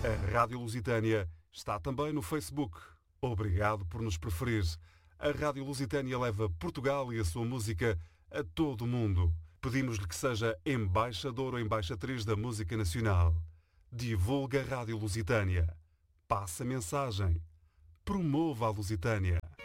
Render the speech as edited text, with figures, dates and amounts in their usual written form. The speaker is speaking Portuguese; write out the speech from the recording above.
A Rádio Lusitânia está também no Facebook. Obrigado por nos preferir. A Rádio Lusitânia leva Portugal e a sua música a todo o mundo. Pedimos-lhe que seja embaixador ou embaixatriz da música nacional. Divulga a Rádio Lusitânia. Passa a mensagem. Promova a Lusitânia.